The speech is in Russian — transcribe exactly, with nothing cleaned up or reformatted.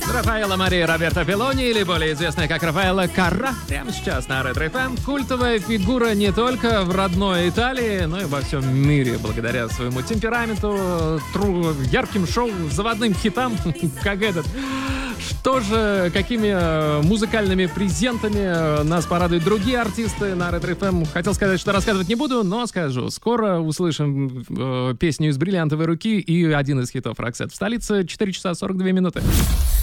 Рафаэлло Мария Роберто Пеллони, или более известная как Рафаэлло Карра, прямо сейчас на Ретро эф эм. Культовая фигура не только в родной Италии, но и во всем мире, благодаря своему темпераменту, тру, ярким шоу, заводным хитам, как этот. Что же, какими музыкальными презентами нас порадуют другие артисты на Ретро эф эм? Хотел сказать, что рассказывать не буду, но скажу. Скоро услышим э, песню из «Бриллиантовой руки» и один из хитов Роксет в столице. четыре часа сорок две минуты.